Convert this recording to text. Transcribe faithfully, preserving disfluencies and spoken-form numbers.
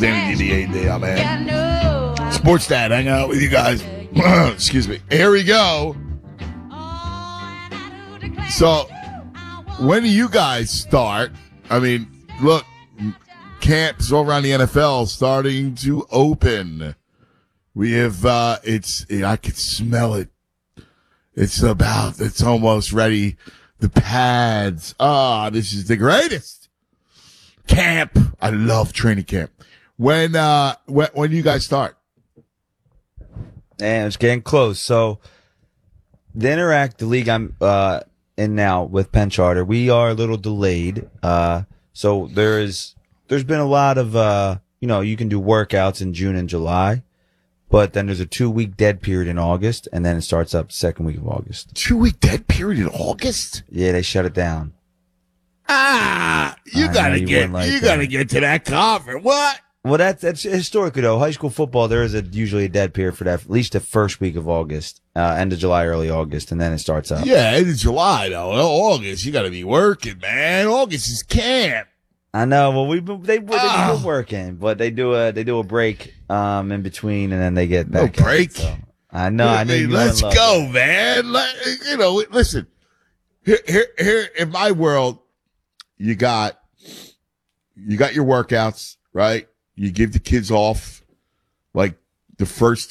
Danny D D A D, man. Sports Dad, hang out with you guys. Excuse me. Here we go. So, when do you guys start? I mean, look, camps all around the N F L starting to open. We have, uh, it's, I could smell it. It's about, it's almost ready. The pads. Ah, oh, this is the greatest. Camp. I love training camp. When, uh, when, when do you guys start? And it's getting close. So, the Interact, the league I'm, uh, in now with Penn Charter, we are a little delayed. Uh, so there is, there's been a lot of, uh, you know, you can do workouts in June and July. But then there's a two-week dead period in August, and then it starts up the second week of August. Two-week dead period in August? Yeah, they shut it down. Ah, you I gotta you get, like you that. gotta get to that conference. What? Well, that's that's historically though. High school football, there is a usually a dead period for that, at least the first week of August, uh, end of July, early August, and then it starts up. Yeah, it is July though. August, you gotta be working, man. August is camp. I know. Well, we've been they they've Oh. been working, but they do a they do a break um in between, and then they get No back. at it, break. so. I know. I know. Hey, you let's love go, it. man. Let, you know, listen. Here, here, here in my world, you got you got your workouts, right? You give the kids off like the first